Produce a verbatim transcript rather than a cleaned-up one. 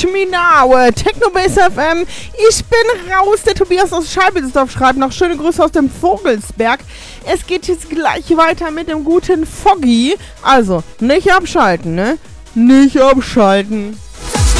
Schminaue, Technobase F M. Ich bin raus. Der Tobias aus Scheibelsdorf schreibt noch schöne Grüße aus dem Vogelsberg. Es geht jetzt gleich weiter mit dem guten Foggy. Also, nicht abschalten, ne? Nicht abschalten.